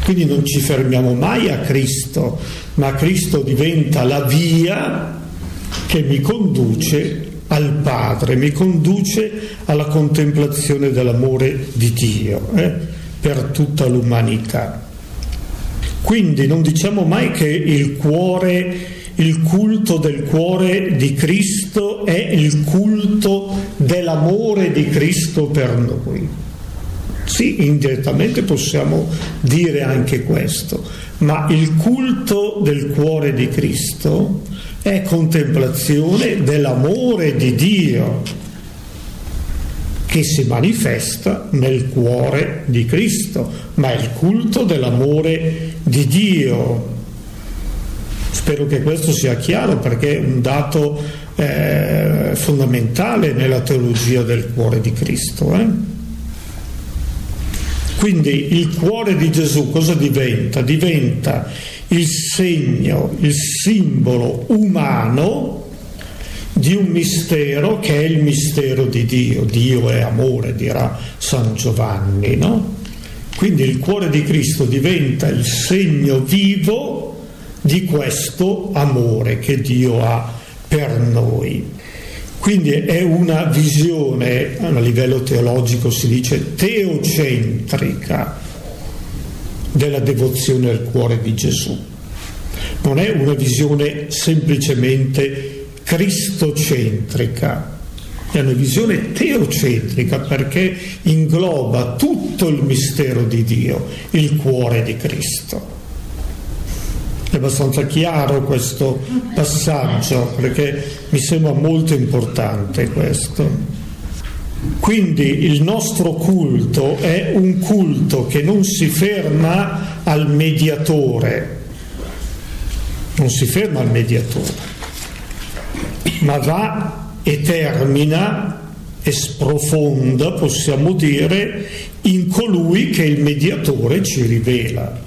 Quindi non ci fermiamo mai a Cristo, ma Cristo diventa la via che mi conduce al Padre, mi conduce alla contemplazione dell'amore di Dio per tutta l'umanità. Quindi non diciamo mai che il culto del cuore di Cristo è il culto dell'amore di Cristo per noi. Sì, indirettamente possiamo dire anche questo, ma il culto del cuore di Cristo è contemplazione dell'amore di Dio che si manifesta nel cuore di Cristo, ma è il culto dell'amore di Dio. Spero che questo sia chiaro, perché è un dato fondamentale nella teologia del cuore di Cristo. Quindi il cuore di Gesù cosa diventa? Diventa il segno, il simbolo umano di un mistero che è il mistero di Dio. Dio è amore, dirà San Giovanni, no? Quindi il cuore di Cristo diventa il segno vivo di questo amore che Dio ha per noi. Quindi è una visione, a livello teologico si dice teocentrica, della devozione al cuore di Gesù. Non è una visione semplicemente cristocentrica, è una visione teocentrica perché ingloba tutto il mistero di Dio, il cuore di Cristo. È abbastanza chiaro questo passaggio, perché mi sembra molto importante questo. Quindi il nostro culto è un culto che non si ferma al mediatore, non si ferma al mediatore, ma va e termina e sprofonda, possiamo dire, in colui che il mediatore ci rivela.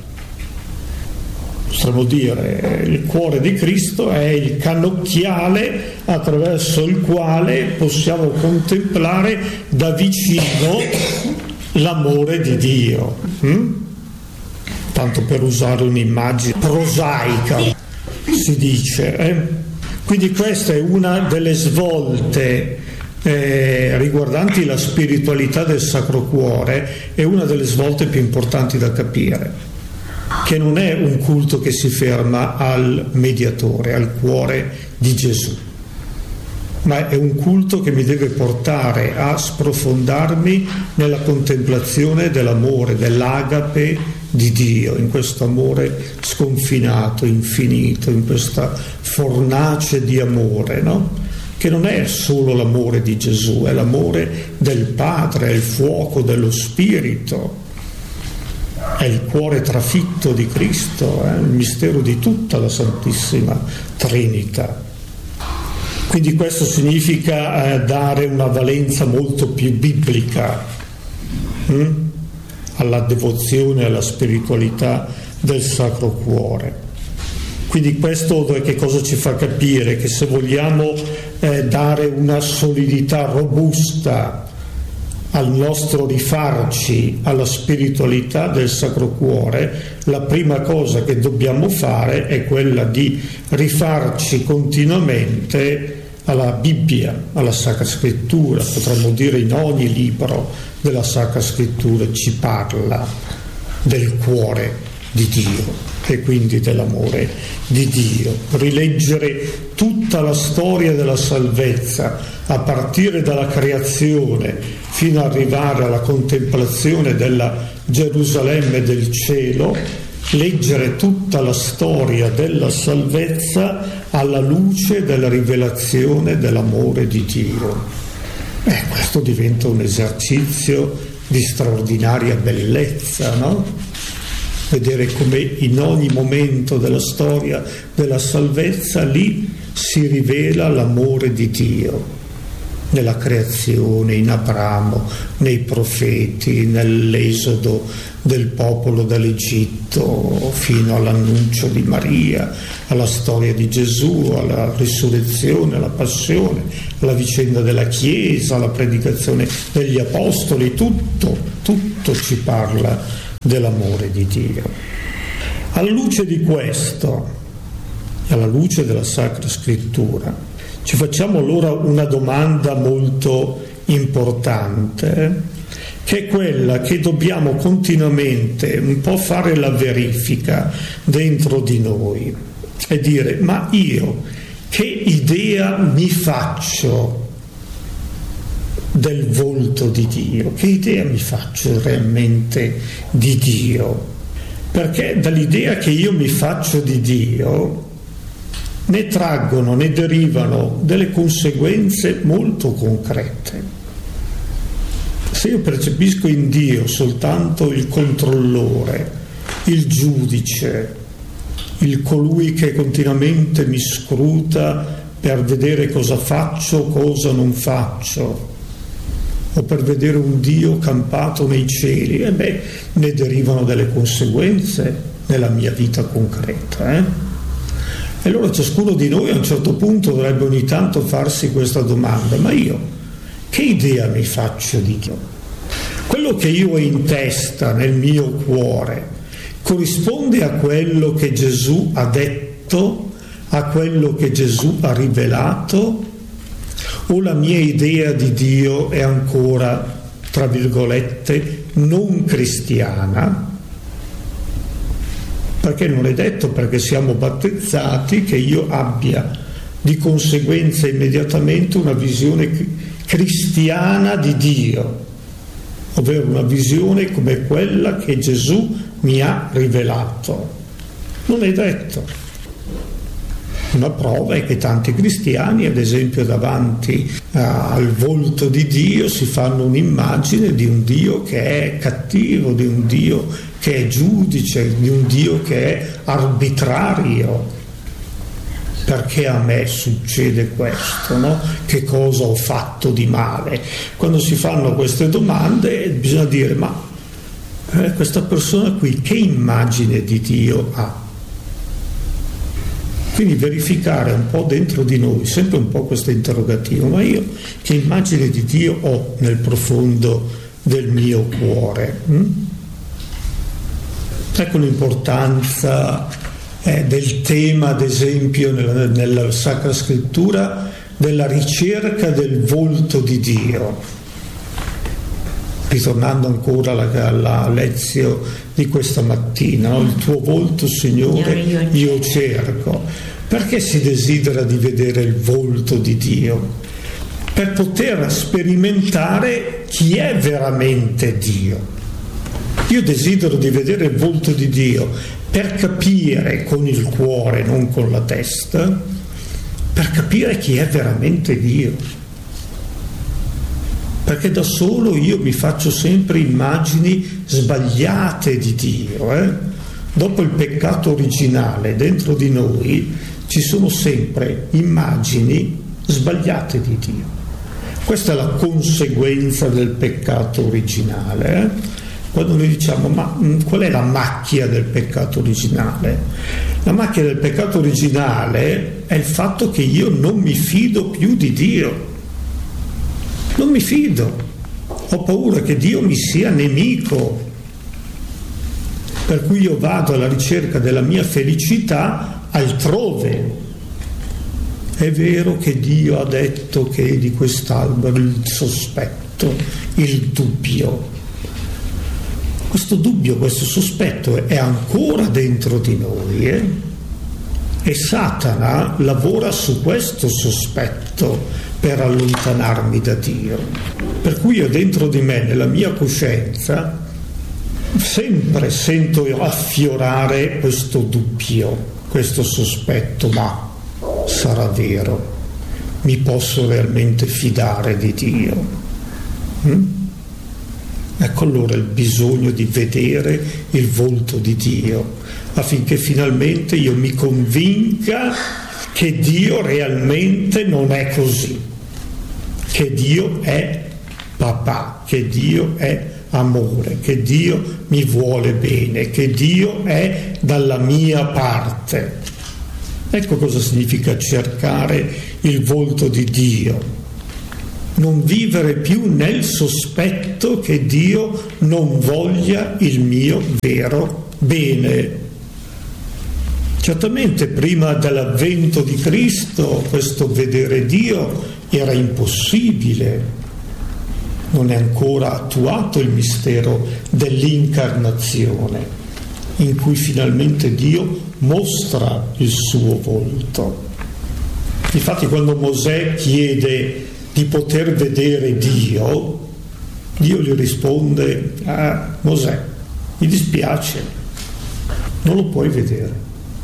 Possiamo dire, il cuore di Cristo è il cannocchiale attraverso il quale possiamo contemplare da vicino l'amore di Dio. Tanto per usare un'immagine prosaica, si dice. Quindi questa è una delle svolte riguardanti la spiritualità del Sacro Cuore, è una delle svolte più importanti da capire, che non è un culto che si ferma al mediatore, al cuore di Gesù, ma è un culto che mi deve portare a sprofondarmi nella contemplazione dell'amore, dell'agape di Dio, in questo amore sconfinato, infinito, in questa fornace di amore, no? Che non è solo l'amore di Gesù, è l'amore del Padre, è il fuoco dello Spirito, è il cuore trafitto di Cristo, è il mistero di tutta la Santissima Trinità. Quindi questo significa dare una valenza molto più biblica alla devozione, alla spiritualità del Sacro Cuore. Quindi questo che cosa ci fa capire? Che se vogliamo dare una solidità robusta al nostro rifarci alla spiritualità del Sacro Cuore, la prima cosa che dobbiamo fare è quella di rifarci continuamente alla Bibbia, alla Sacra Scrittura. Potremmo dire in ogni libro della Sacra Scrittura ci parla del cuore di Dio e quindi dell'amore di Dio. Rileggere tutta la storia della salvezza a partire dalla creazione fino ad arrivare alla contemplazione della Gerusalemme del cielo, leggere tutta la storia della salvezza alla luce della rivelazione dell'amore di Dio. Questo diventa un esercizio di straordinaria bellezza, no? Vedere come in ogni momento della storia della salvezza lì si rivela l'amore di Dio, nella creazione, in Abramo, nei profeti, nell'esodo del popolo dall'Egitto fino all'annuncio di Maria, alla storia di Gesù, alla risurrezione, alla passione, alla vicenda della Chiesa, alla predicazione degli Apostoli, tutto ci parla dell'amore di Dio. Alla luce di questo, alla luce della Sacra Scrittura, ci facciamo allora una domanda molto importante, che è quella che dobbiamo continuamente un po' fare la verifica dentro di noi e dire: ma io che idea mi faccio del volto di Dio? Che idea mi faccio realmente di Dio? Perché dall'idea che io mi faccio di Dio ne derivano delle conseguenze molto concrete. Se io percepisco in Dio soltanto il controllore, il giudice, il colui che continuamente mi scruta per vedere cosa faccio, cosa non faccio, o per vedere un Dio campato nei cieli, ne derivano delle conseguenze nella mia vita concreta. E allora ciascuno di noi a un certo punto dovrebbe ogni tanto farsi questa domanda: ma io che idea mi faccio di Dio? Quello che io ho in testa, nel mio cuore, corrisponde a quello che Gesù ha detto, a quello che Gesù ha rivelato, o la mia idea di Dio è ancora, tra virgolette, non cristiana? Perché non è detto, perché siamo battezzati, che io abbia di conseguenza immediatamente una visione cristiana di Dio, ovvero una visione come quella che Gesù mi ha rivelato. Non è detto. Una prova è che tanti cristiani, ad esempio, davanti al volto di Dio si fanno un'immagine di un Dio che è cattivo, di un Dio che è giudice, di un Dio che è arbitrario. Perché a me succede questo, no? Che cosa ho fatto di male? Quando si fanno queste domande bisogna dire: ma questa persona qui che immagine di Dio ha? Quindi verificare un po' dentro di noi, sempre un po' questo interrogativo: ma io che immagine di Dio ho nel profondo del mio cuore? Ecco l'importanza del tema, ad esempio, nella Sacra Scrittura, della ricerca del volto di Dio. Ritornando ancora alla lezione di questa mattina, no? Il tuo volto, Signore, io cerco. Perché si desidera di vedere il volto di Dio? Per poter sperimentare chi è veramente Dio. Io desidero di vedere il volto di Dio per capire con il cuore, non con la testa, per capire chi è veramente Dio. Perché da solo io mi faccio sempre immagini sbagliate di Dio. Dopo il peccato originale dentro di noi ci sono sempre immagini sbagliate di Dio. Questa è la conseguenza del peccato originale. Quando noi diciamo: ma qual è la macchia del peccato originale? La macchia del peccato originale è il fatto che io non mi fido più di Dio. Non mi fido. Ho paura che Dio mi sia nemico. Per cui io vado alla ricerca della mia felicità altrove. È vero che Dio ha detto che di quest'albero il sospetto, il dubbio. Questo dubbio, questo sospetto è ancora dentro di noi e Satana lavora su questo sospetto per allontanarmi da Dio. Per cui io dentro di me, nella mia coscienza, sempre sento affiorare questo dubbio, questo sospetto: ma sarà vero? Mi posso realmente fidare di Dio? Ecco allora il bisogno di vedere il volto di Dio, affinché finalmente io mi convinca che Dio realmente non è così, che Dio è papà, che Dio è amore, che Dio mi vuole bene, che Dio è dalla mia parte. Ecco cosa significa cercare il volto di Dio. non vivere più nel sospetto che Dio non voglia il mio vero bene. Certamente prima dell'avvento di Cristo questo vedere Dio era impossibile, non è ancora attuato il mistero dell'incarnazione, in cui finalmente Dio mostra il suo volto. Infatti quando Mosè chiede di poter vedere Dio, Dio gli risponde: ah, Mosè, mi dispiace, non lo puoi vedere.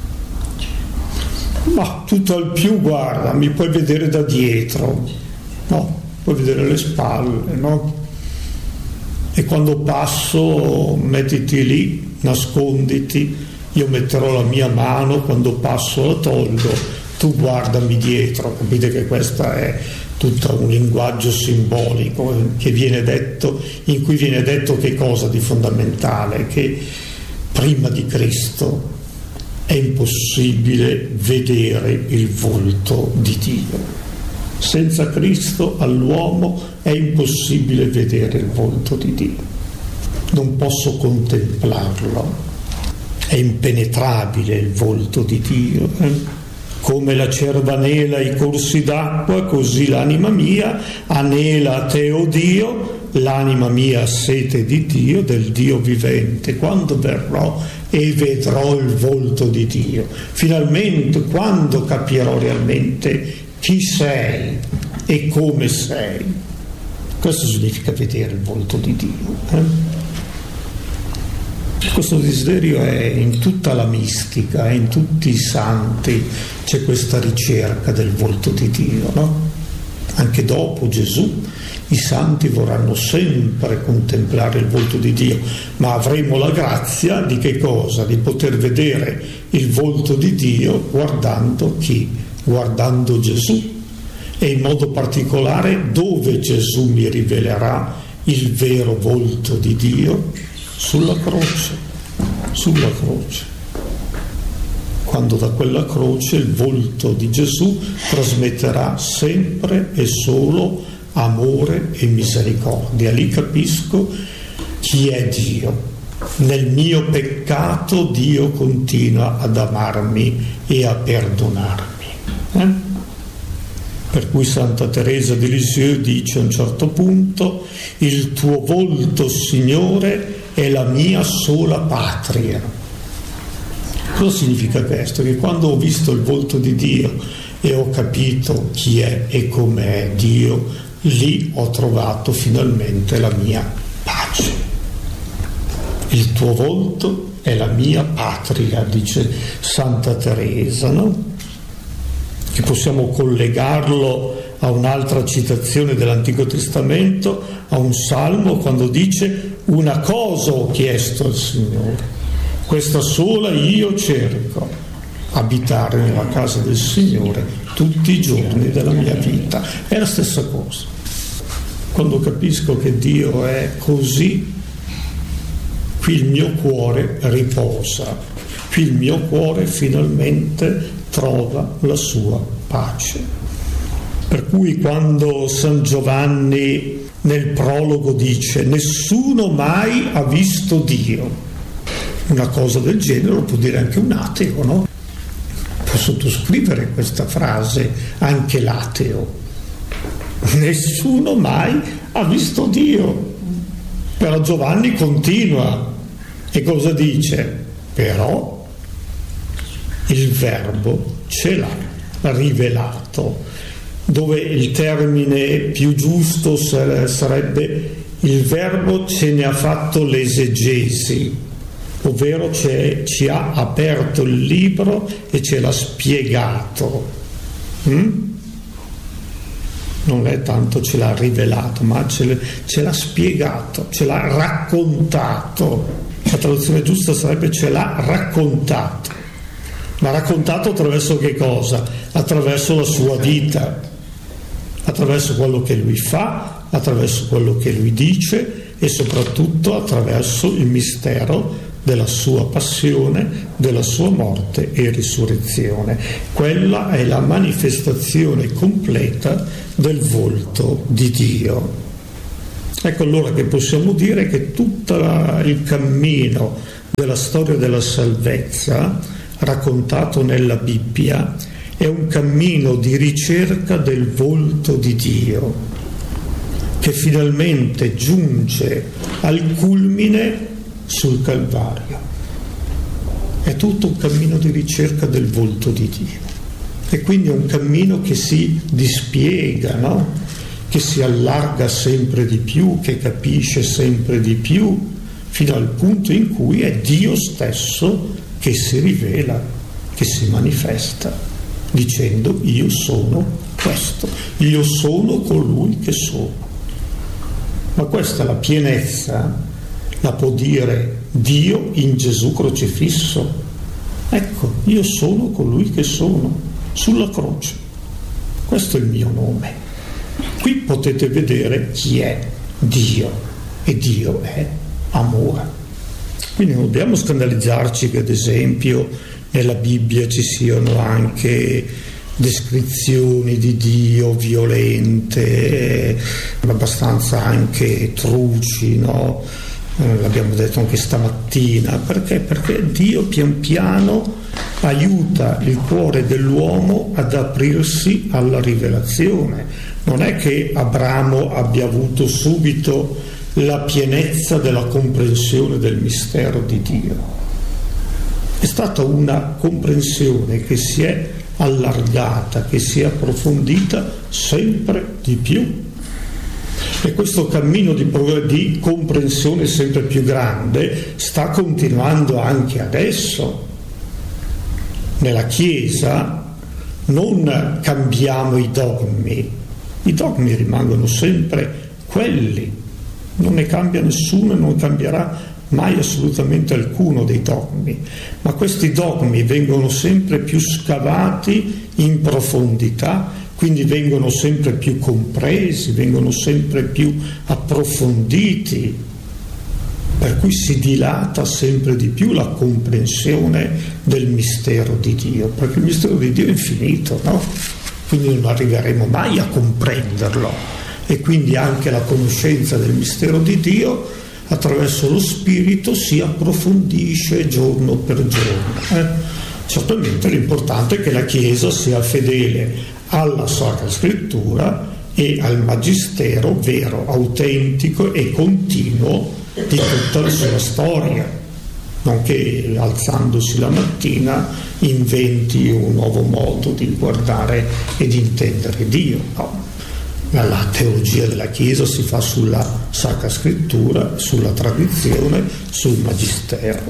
Ma tutto al più, guarda, mi puoi vedere da dietro, no, puoi vedere le spalle, no? E quando passo mettiti lì, nasconditi, io metterò la mia mano, quando passo la tolgo, tu guardami dietro. Capite che questo è tutto un linguaggio simbolico che viene detto, in cui viene detto che cosa di fondamentale? Che prima di Cristo è impossibile vedere il volto di Dio. Senza Cristo all'uomo è impossibile vedere il volto di Dio. Non posso contemplarlo, è impenetrabile il volto di Dio. Come la cerva anela i corsi d'acqua, così l'anima mia anela a te, o Dio, l'anima mia ha sete di Dio, del Dio vivente, quando verrò e vedrò il volto di Dio. Finalmente, quando capirò realmente chi sei e come sei. Questo significa vedere il volto di Dio. Questo desiderio è in tutta la mistica, in tutti i santi c'è questa ricerca del volto di Dio, no? Anche dopo Gesù i santi vorranno sempre contemplare il volto di Dio, ma avremo la grazia di che cosa? Di poter vedere il volto di Dio guardando chi? Guardando Gesù, e in modo particolare dove Gesù mi rivelerà il vero volto di Dio? Sulla croce. Quando da quella croce il volto di Gesù trasmetterà sempre e solo amore e misericordia. Lì capisco chi è Dio. Nel mio peccato Dio continua ad amarmi e a perdonarmi. Per cui Santa Teresa di Lisieux dice a un certo punto: il tuo volto, Signore, è la mia sola patria. Cosa significa questo? Che quando ho visto il volto di Dio e ho capito chi è e com'è Dio, lì ho trovato finalmente la mia pace. Il tuo volto è la mia patria, dice Santa Teresa, no? Che possiamo collegarlo a un'altra citazione dell'Antico Testamento, a un salmo, quando dice: una cosa ho chiesto al Signore, questa sola io cerco, abitare nella casa del Signore tutti i giorni della mia vita. È la stessa cosa. Quando capisco che Dio è così, qui il mio cuore riposa, qui il mio cuore finalmente trova la sua pace. Per cui quando San Giovanni nel prologo dice: nessuno mai ha visto Dio, una cosa del genere lo può dire anche un ateo, no? Può sottoscrivere questa frase anche l'ateo. Nessuno mai ha visto Dio. Però Giovanni continua e cosa dice? Però il Verbo ce l'ha rivelato, dove il termine più giusto sarebbe: il Verbo ce ne ha fatto l'esegesi, ovvero ci ha aperto il libro e ce l'ha spiegato. Non è tanto ce l'ha rivelato, ma ce l'ha spiegato, ce l'ha raccontato. La traduzione giusta sarebbe: ce l'ha raccontato. Ma raccontato attraverso che cosa? Attraverso la sua vita, attraverso quello che lui fa, attraverso quello che lui dice e soprattutto attraverso il mistero della sua passione, della sua morte e risurrezione. Quella è la manifestazione completa del volto di Dio. Ecco allora che possiamo dire che tutto il cammino della storia della salvezza raccontato nella Bibbia è un cammino di ricerca del volto di Dio, che finalmente giunge al culmine sul Calvario. È tutto un cammino di ricerca del volto di Dio, e quindi è un cammino che si dispiega, no? Che si allarga sempre di più, che capisce sempre di più, fino al punto in cui è Dio stesso che si rivela, che si manifesta, dicendo: io sono questo, io sono colui che sono. Ma questa è la pienezza, la può dire Dio in Gesù crocifisso. Ecco, io sono colui che sono, sulla croce. Questo è il mio nome. Qui potete vedere chi è Dio, e Dio è amore. Quindi non dobbiamo scandalizzarci che, ad esempio, nella Bibbia ci siano anche descrizioni di Dio violente, abbastanza anche truci, no? L'abbiamo detto anche stamattina. Perché? Perché Dio pian piano aiuta il cuore dell'uomo ad aprirsi alla rivelazione. Non è che Abramo abbia avuto subito la pienezza della comprensione del mistero di Dio. È stata una comprensione che si è allargata, che si è approfondita sempre di più. E questo cammino di comprensione sempre più grande sta continuando anche adesso. Nella Chiesa non cambiamo i dogmi rimangono sempre quelli, non ne cambia nessuno e non cambierà mai assolutamente alcuno dei dogmi, ma questi dogmi vengono sempre più scavati in profondità, quindi vengono sempre più compresi, vengono sempre più approfonditi, per cui si dilata sempre di più la comprensione del mistero di Dio, perché il mistero di Dio è infinito, no? Quindi non arriveremo mai a comprenderlo, e quindi anche la conoscenza del mistero di Dio attraverso lo Spirito si approfondisce giorno per giorno. Certamente l'importante è che la Chiesa sia fedele alla Sacra Scrittura e al Magistero vero, autentico e continuo di tutta la sua storia, non che alzandosi la mattina inventi un nuovo modo di guardare e di intendere Dio. No. La teologia della Chiesa si fa sulla Sacra Scrittura, sulla tradizione, sul Magistero.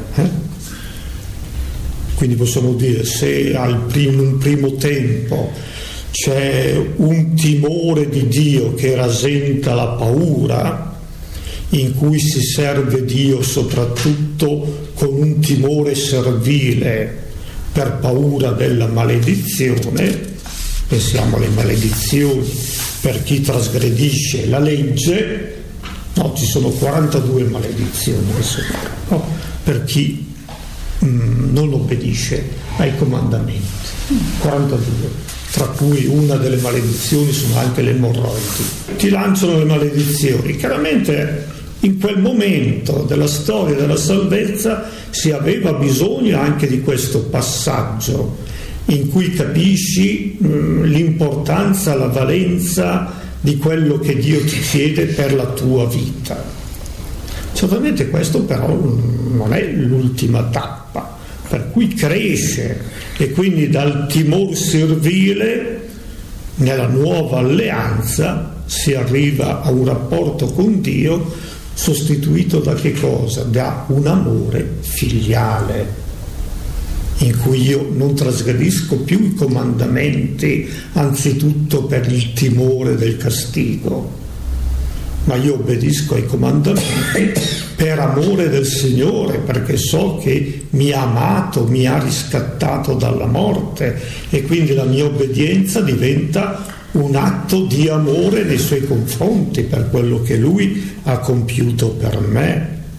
Quindi possiamo dire, se un primo tempo c'è un timore di Dio che rasenta la paura, in cui si serve Dio soprattutto con un timore servile per paura della maledizione, pensiamo alle maledizioni per chi trasgredisce la legge, no, ci sono 42 maledizioni no, per chi non obbedisce ai comandamenti, 42, tra cui una delle maledizioni sono anche le emorroidi. Ti lanciano le maledizioni. Chiaramente in quel momento della storia della salvezza si aveva bisogno anche di questo passaggio in cui capisci l'importanza, la valenza di quello che Dio ti chiede per la tua vita. Certamente questo però non è l'ultima tappa, per cui cresce, e quindi dal timore servile nella nuova alleanza si arriva a un rapporto con Dio sostituito da che cosa? Da un amore filiale, in cui io non trasgredisco più i comandamenti anzitutto per il timore del castigo, ma io obbedisco ai comandamenti per amore del Signore, perché so che mi ha amato, mi ha riscattato dalla morte, e quindi la mia obbedienza diventa un atto di amore nei suoi confronti per quello che Lui ha compiuto per me.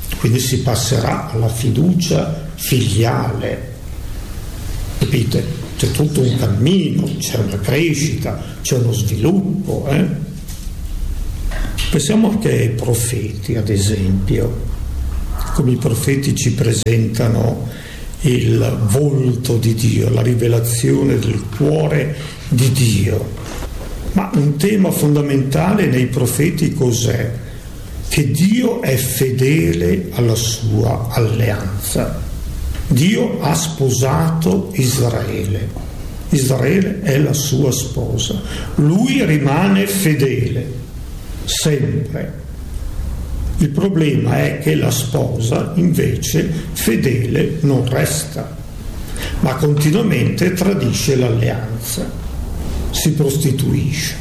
Quindi si passerà alla fiducia filiale. Capite? C'è tutto un cammino, c'è una crescita, c'è uno sviluppo. Pensiamo anche ai profeti, ad esempio, come i profeti ci presentano il volto di Dio, la rivelazione del cuore di Dio. Ma un tema fondamentale nei profeti cos'è? Che Dio è fedele alla sua alleanza. Dio ha sposato Israele. Israele è la sua sposa. Lui rimane fedele, sempre. Il problema è che la sposa invece fedele non resta, ma continuamente tradisce l'alleanza, si prostituisce.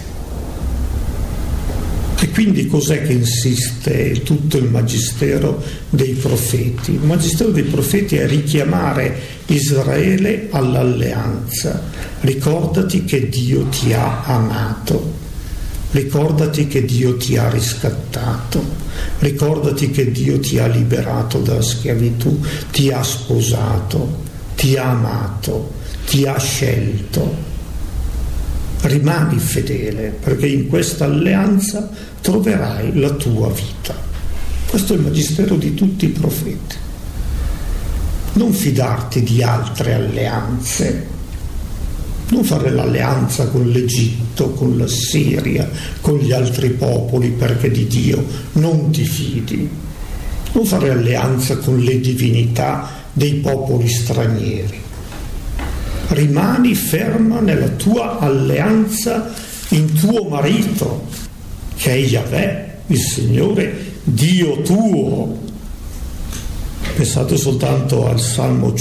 E quindi cos'è che insiste tutto il magistero dei profeti? Il magistero dei profeti è richiamare Israele all'alleanza. Ricordati che Dio ti ha amato, ricordati che Dio ti ha riscattato, ricordati che Dio ti ha liberato dalla schiavitù, ti ha sposato, ti ha amato, ti ha scelto. Rimani fedele, perché in questa alleanza troverai la tua vita. Questo è il magistero di tutti i profeti. Non fidarti di altre alleanze, non fare l'alleanza con l'Egitto, con la Siria, con gli altri popoli, perché di Dio non ti fidi. Non fare alleanza con le divinità dei popoli stranieri. Rimani ferma nella tua alleanza in tuo marito, che è Yahweh, il Signore Dio tuo. Pensate soltanto al Salmo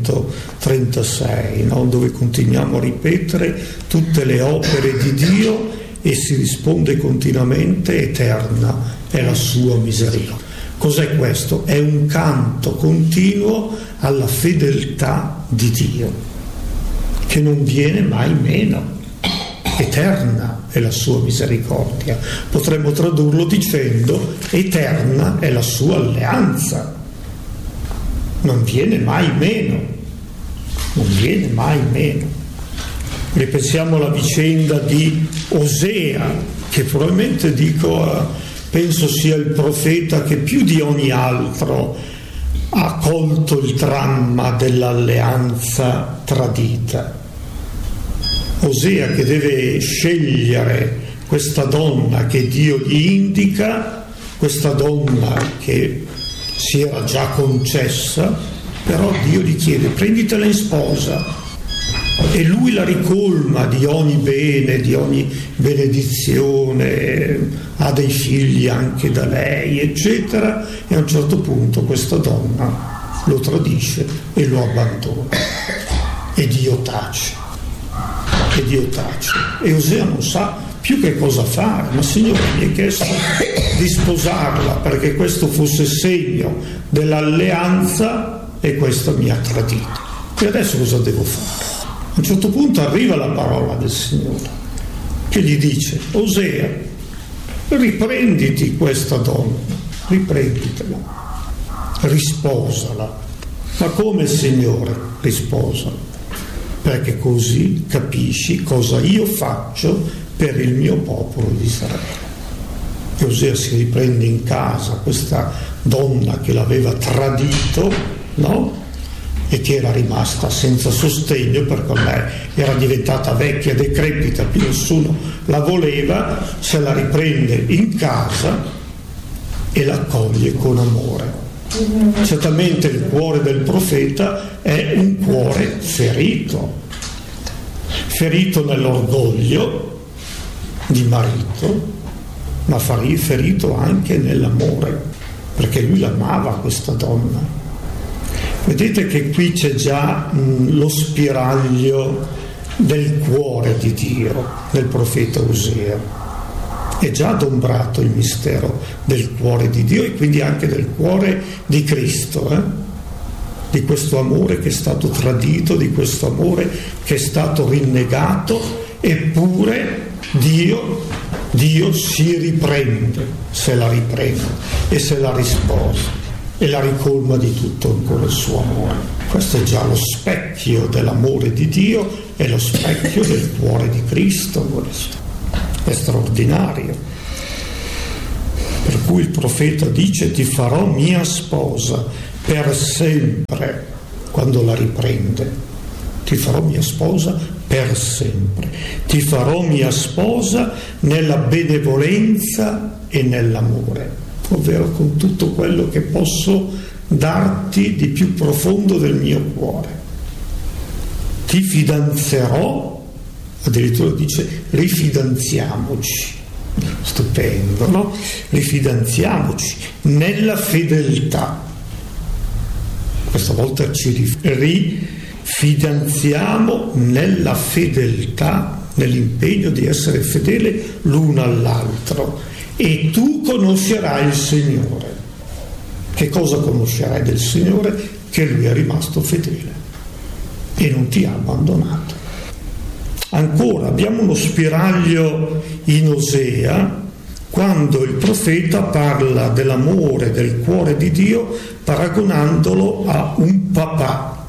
136, no? Dove continuiamo a ripetere tutte le opere di Dio e si risponde continuamente: eterna è la sua misericordia. Cos'è questo? È un canto continuo alla fedeltà di Dio, che non viene mai meno. Eterna è la sua misericordia. Potremmo tradurlo dicendo: eterna è la sua alleanza. Non viene mai meno. Non viene mai meno. Ripensiamo alla vicenda di Osea, che probabilmente penso sia il profeta che più di ogni altro ha colto il dramma dell'alleanza tradita. Osea, che deve scegliere questa donna che Dio gli indica, questa donna che si era già concessa, però Dio gli chiede: prenditela in sposa, e lui la ricolma di ogni bene, di ogni benedizione, ha dei figli anche da lei, eccetera, e a un certo punto questa donna lo tradisce e lo abbandona, e Dio tace. E Osea non sa più che cosa fare. Ma Signore, mi hai chiesto di sposarla perché questo fosse segno dell'alleanza e questa mi ha tradito. E adesso cosa devo fare? A un certo punto arriva la parola del Signore che gli dice: Osea, riprenditi questa donna, riprenditela, risposala. Ma come, Signore? Risposala, perché così capisci cosa io faccio per il mio popolo di Israele. E Osea si riprende in casa questa donna che l'aveva tradito, no? E che era rimasta senza sostegno, perché lei era diventata vecchia, decrepita, più nessuno la voleva. Se la riprende in casa e l'accoglie con amore. Certamente il cuore del profeta è un cuore ferito nell'orgoglio di marito, ma ferito anche nell'amore, perché lui l'amava questa donna. Vedete che qui c'è già lo spiraglio del cuore di Dio nel profeta Osea. È già adombrato il mistero del cuore di Dio e quindi anche del cuore di Cristo, di questo amore che è stato tradito, di questo amore che è stato rinnegato, eppure Dio si riprende, se la riprende e se la risposa. e la ricolma di tutto ancora il suo amore. Questo è già lo specchio dell'amore di Dio e lo specchio del cuore di Cristo. Questo è straordinario. Per cui il profeta dice: ti farò mia sposa per sempre, quando la riprende. Ti farò mia sposa per sempre. Ti farò mia sposa nella benevolenza e nell'amore, ovvero con tutto quello che posso darti di più profondo del mio cuore. Ti fidanzerò, addirittura dice rifidanziamoci, stupendo, no? Rifidanziamoci nella fedeltà. Questa volta ci rifidanziamo nella fedeltà, nell'impegno di essere fedele l'uno all'altro. E tu conoscerai il Signore. Che cosa conoscerai del Signore? Che Lui è rimasto fedele e non ti ha abbandonato. Ancora abbiamo uno spiraglio in Osea, quando il profeta parla dell'amore del cuore di Dio paragonandolo a un papà,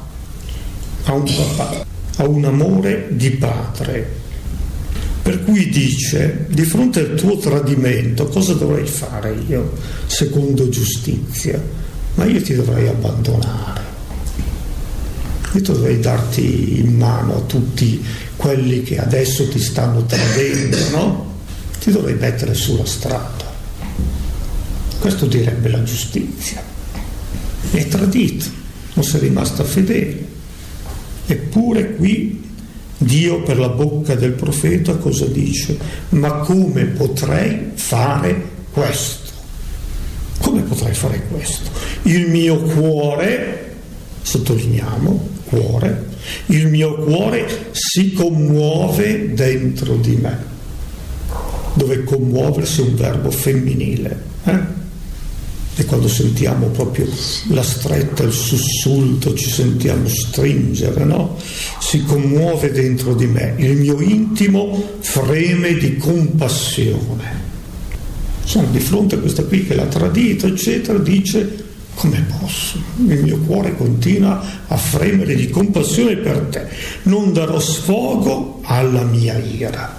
a un amore di padre. Per cui dice: di fronte al tuo tradimento cosa dovrei fare io, secondo giustizia? Ma io ti dovrei abbandonare, io dovrei darti in mano a tutti quelli che adesso ti stanno tradendo, no? Ti dovrei mettere sulla strada. Questo direbbe la giustizia. Mi hai tradito, non sei rimasta fedele. Eppure qui Dio, per la bocca del profeta, cosa dice? Ma come potrei fare questo? Come potrei fare questo? Il mio cuore, sottolineiamo, cuore, il mio cuore si commuove dentro di me. Dove commuoversi è un verbo femminile, E quando sentiamo proprio la stretta, il sussulto, ci sentiamo stringere, no? Si commuove dentro di me, il mio intimo freme di compassione. Sono di fronte a questa qui che l'ha tradito, eccetera, dice: come posso? Il mio cuore continua a fremere di compassione per te. Non darò sfogo alla mia ira.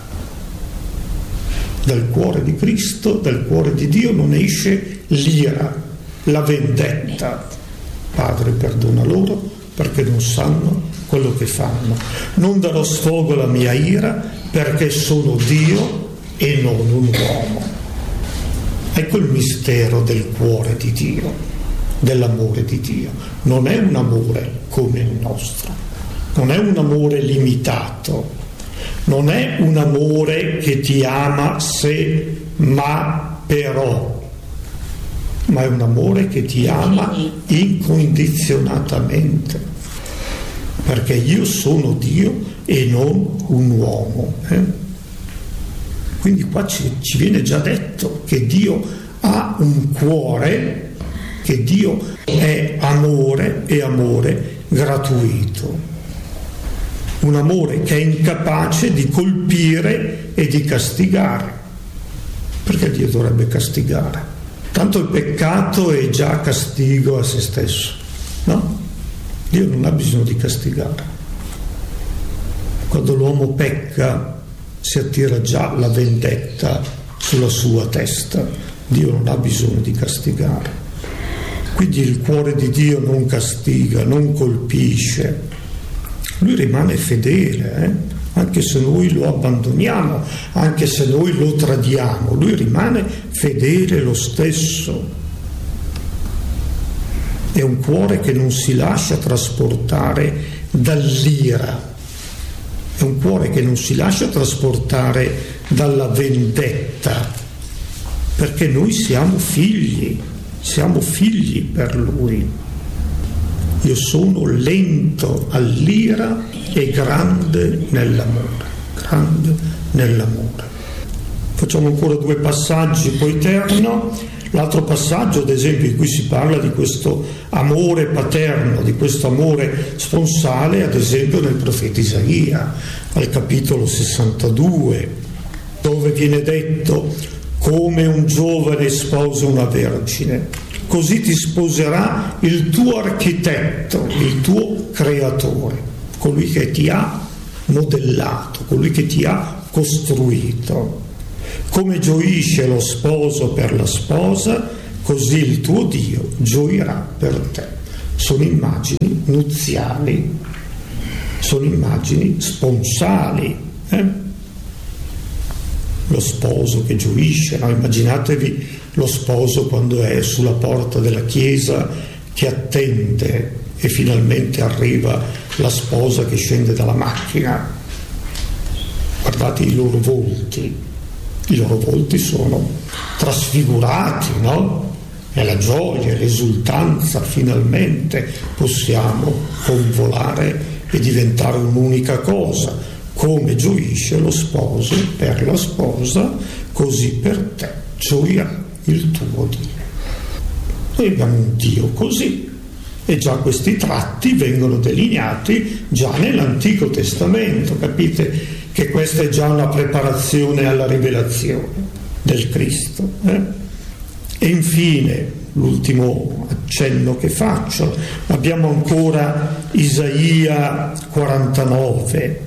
Dal cuore di Cristo, dal cuore di Dio non esce l'ira, la vendetta. Padre, perdona loro perché non sanno quello che fanno. Non darò sfogo alla mia ira perché sono Dio e non un uomo. Ecco il mistero del cuore di Dio, dell'amore di Dio. Non è un amore come il nostro, non è un amore limitato, non è un amore che ti ama se, ma però, ma è un amore che ti ama incondizionatamente, perché io sono Dio e non un uomo. Quindi qua ci viene già detto che Dio ha un cuore, che Dio è amore e amore gratuito. Un amore che è incapace di colpire e di castigare. Perché Dio dovrebbe castigare? Tanto il peccato è già castigo a se stesso, no? Dio non ha bisogno di castigare. Quando l'uomo pecca si attira già la vendetta sulla sua testa. Dio non ha bisogno di castigare. Quindi il cuore di Dio non castiga, non colpisce. Lui rimane fedele, anche se noi lo abbandoniamo, anche se noi lo tradiamo, lui rimane fedele lo stesso. È un cuore che non si lascia trasportare dall'ira, è un cuore che non si lascia trasportare dalla vendetta, perché noi siamo figli per lui. Io sono lento all'ira e grande nell'amore, grande nell'amore. Facciamo ancora 2 passaggi, poi termino. L'altro passaggio, ad esempio, in cui si parla di questo amore paterno, di questo amore sponsale, ad esempio nel profeta Isaia, al capitolo 62, dove viene detto: come un giovane sposa una vergine, così ti sposerà il tuo architetto, il tuo creatore, colui che ti ha modellato, colui che ti ha costruito. Come gioisce lo sposo per la sposa, così il tuo Dio gioirà per te. Sono immagini nuziali, sono immagini sponsali. Lo sposo che gioisce, no? Immaginatevi lo sposo quando è sulla porta della chiesa che attende e finalmente arriva la sposa che scende dalla macchina. Guardate i loro volti sono trasfigurati, no? È la gioia, l'esultanza, finalmente possiamo convolare e diventare un'unica cosa. Come gioisce lo sposo per la sposa, così per te gioirà il tuo Dio. Noi abbiamo un Dio così, e già questi tratti vengono delineati già nell'Antico Testamento. Capite che questa è già una preparazione alla rivelazione del Cristo. E infine, l'ultimo accenno che faccio, abbiamo ancora Isaia 49.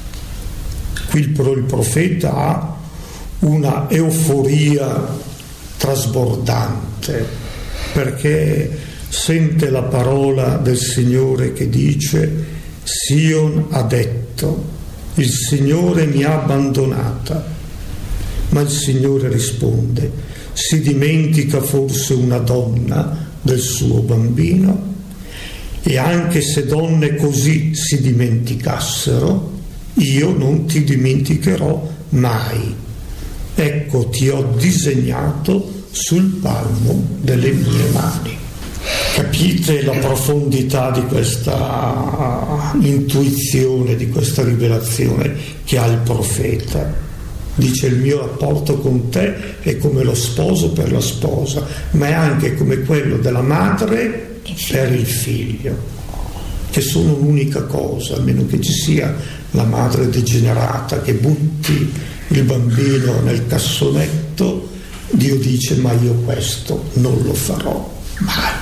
Qui il profeta ha una euforia trasbordante, perché sente la parola del Signore che dice: Sion ha detto, il Signore mi ha abbandonata. Ma il Signore risponde: si dimentica forse una donna del suo bambino? E anche se donne così si dimenticassero, io non ti dimenticherò mai. Ecco, ti ho disegnato sul palmo delle mie mani. Capite la profondità di questa intuizione, di questa rivelazione che ha il profeta. Dice: il mio rapporto con te è come lo sposo per la sposa, ma è anche come quello della madre per il figlio, che sono un'unica cosa, a meno che ci sia la madre degenerata che butti il bambino nel cassonetto. Dio dice: ma io questo non lo farò mai.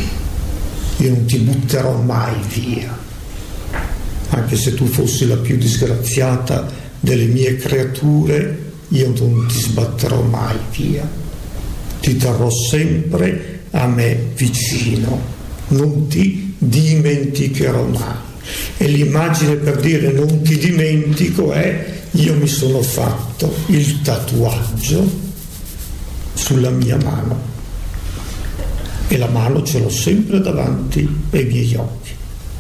Io non ti butterò mai via, anche se tu fossi la più disgraziata delle mie creature, io non ti sbatterò mai via, ti terrò sempre a me vicino, non ti dimenticherò mai. E l'immagine per dire non ti dimentico è: io mi sono fatto il tatuaggio sulla mia mano, e la mano ce l'ho sempre davanti ai miei occhi,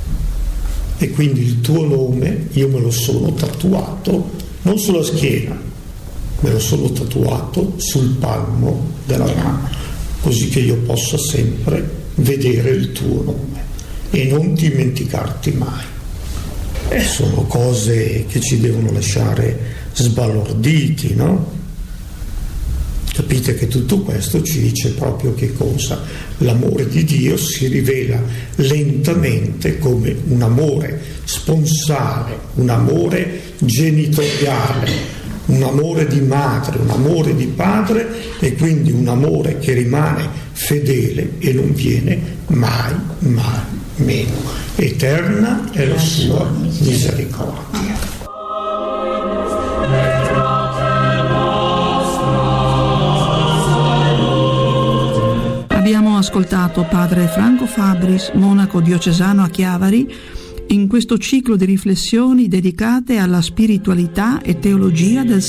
e quindi il tuo nome io me lo sono tatuato non sulla schiena, me lo sono tatuato sul palmo della mano, così che io possa sempre vedere il tuo nome e non dimenticarti mai. E sono cose che ci devono lasciare sbalorditi, no? Capite che tutto questo ci dice proprio che cosa? L'amore di Dio si rivela lentamente come un amore sponsale, un amore genitoriale, un amore di madre, un amore di padre, e quindi un amore che rimane fedele e non viene mai, mai meno. Eterna è la sua misericordia. Abbiamo ascoltato padre Franco Fabris, monaco diocesano a Chiavari, in questo ciclo di riflessioni dedicate alla spiritualità e teologia del